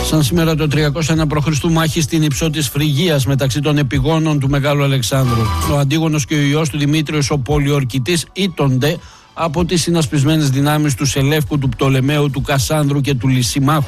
Σαν σήμερα το 301 π.Χ. μάχη στην Υψό της Φρυγίας μεταξύ των επιγόνων του Μεγάλου Αλεξάνδρου. Ο Αντίγονος και ο ιός του Δημήτριος ο Πολιορκητής ήττονται από τις συνασπισμένες δυνάμεις του Σελεύκου, του Πτολεμαίου, του Κασάνδρου και του Λυσιμάχου.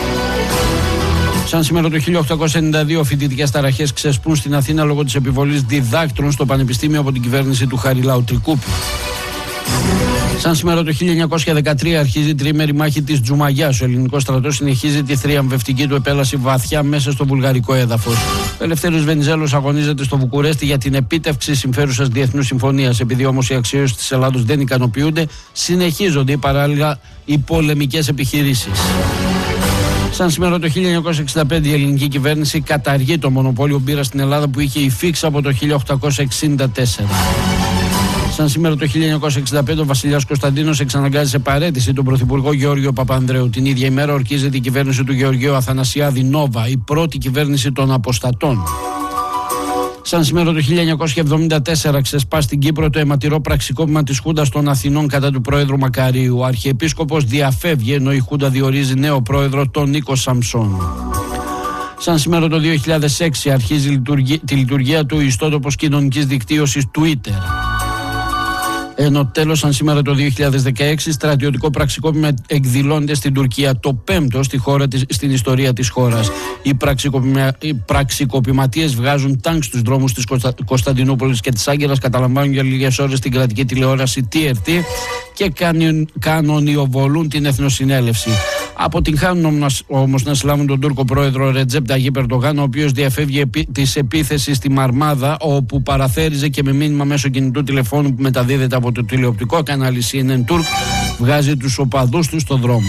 Σαν σήμερα το 1892 φοιτητικές ταραχές ξεσπούν στην Αθήνα λόγω της επιβολής διδάκτρων στο Πανεπιστήμιο από την κυβέρνηση του Χαριλάου Τρικούπη. Σαν σήμερα το 1913 αρχίζει η τριήμερη μάχη της Τζουμαγιάς. Ο ελληνικός στρατός συνεχίζει τη θριαμβευτική του επέλαση βαθιά μέσα στο βουλγαρικό έδαφος. Ο Ελευθέριος Βενιζέλος αγωνίζεται στο Βουκουρέστι για την επίτευξη συμφέρουσας διεθνούς συμφωνίας. Επειδή όμως οι αξιώσεις της Ελλάδος δεν ικανοποιούνται, συνεχίζονται παράλληλα οι πολεμικές επιχειρήσεις. Σαν σήμερα το 1965 η ελληνική κυβέρνηση καταργεί το μονοπόλιο μπύρας στην Ελλάδα που είχε υφίξει από το 1864. Σαν σήμερα το 1965 ο βασιλιάς Κωνσταντίνος εξαναγκάζει σε παραίτηση τον πρωθυπουργό Γεώργιο Παπανδρέου. Την ίδια ημέρα ορκίζεται η κυβέρνηση του Γεωργίου Αθανασιάδη Νόβα, η πρώτη κυβέρνηση των αποστατών. Σαν σήμερα το 1974 ξεσπά στην Κύπρο το αιματηρό πραξικόπημα της Χούντας των Αθηνών κατά του πρόεδρου Μακαρίου. Ο Αρχιεπίσκοπος διαφεύγει ενώ η Χούντα διορίζει νέο πρόεδρο τον Νίκο Σαμψόν. Σαν σήμερα το 2006 αρχίζει τη λειτουργία του ιστότοπος κοινωνικής δικτύωσης Twitter. Ενώ τέλος, σαν σήμερα το 2016, στρατιωτικό πραξικόπημα εκδηλώνεται στην Τουρκία, το πέμπτο στην ιστορία της χώρας. Οι πραξικοπηματίες βγάζουν τάγκ στους δρόμους της Κωνσταντινούπολης και της Άγκυρας, καταλαμβάνουν για λίγες ώρες την κρατική τηλεόραση TRT και κανονιοβολούν την Εθνοσυνέλευση. Αποτυγχάνουν όμως να συλλάβουν τον Τούρκο πρόεδρο Ρετζέπ Ταγίπ Ερντογάν, ο οποίος διαφεύγει της επίθεσης στη Μαρμάδα, όπου παραθέριζε και με μήνυμα μέσω κινητού τηλεφώνου που μεταδίδεται από το τηλεοπτικό κανάλι CNN Turk, βγάζει τους οπαδούς του στον δρόμο.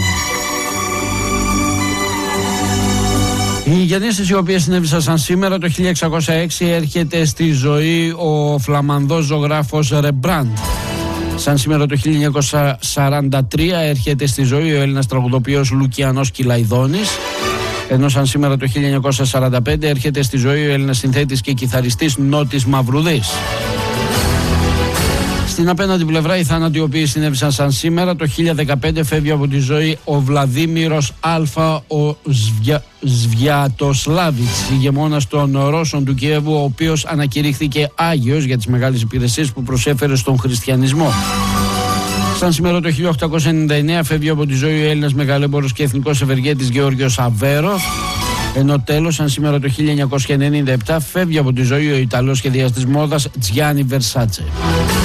Οι γεννήσεις οι οποίες συνέβησαν σαν σήμερα το 1606 έρχεται στη ζωή ο Φλαμανδός ζωγράφος Ρεμπράντ. Σαν σήμερα το 1943 έρχεται στη ζωή ο Έλληνας τραγουδοποιός Λουκιανός Κυλαϊδόνης. Ενώ σαν σήμερα το 1945 έρχεται στη ζωή ο Έλληνας συνθέτης και κιθαριστής Νότης Μαυρουδής. Στην απέναντι πλευρά οι θάνατοι οι οποίοι συνέβησαν σαν σήμερα το 1015 φεύγει από τη ζωή ο Βλαδίμηρος Α. ο Σβιατοσλάβιτς, ηγεμόνας των Ρώσων του Κιέβου, ο οποίος ανακηρύχθηκε Άγιος για τις μεγάλες υπηρεσίες που προσέφερε στον χριστιανισμό. Σαν σήμερα το 1899 φεύγει από τη ζωή ο Έλληνας μεγαλέμπορος και εθνικός ευεργέτης Γεώργιος Αβέροφ. Ενώ τέλος, σαν σήμερα το 1997 φεύγει από τη ζωή ο Ιταλός σχεδιαστής μόδας Τζιάνι Βερσάτσε.